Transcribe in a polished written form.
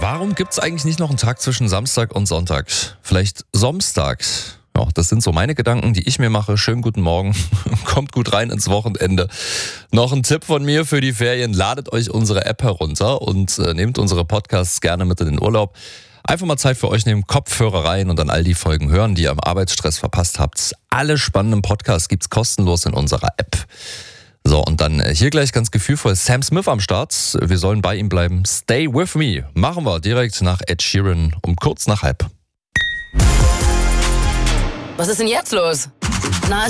Warum gibt es eigentlich nicht noch einen Tag zwischen Samstag und Sonntag? Vielleicht Samstag. Ja, das sind so meine Gedanken, die ich mir mache. Schönen guten Morgen. Kommt gut rein ins Wochenende. Noch ein Tipp von mir für die Ferien. Ladet euch unsere App herunter und nehmt unsere Podcasts gerne mit in den Urlaub. Einfach mal Zeit für euch nehmen, Kopfhörer rein und dann all die Folgen hören, die ihr im Arbeitsstress verpasst habt. Alle spannenden Podcasts gibt's kostenlos in unserer App. So, und dann hier gleich ganz gefühlvoll Sam Smith am Start. Wir sollen bei ihm bleiben. Stay with me. Machen wir direkt nach Ed Sheeran um kurz nach 1:30. Was ist denn jetzt los? Na,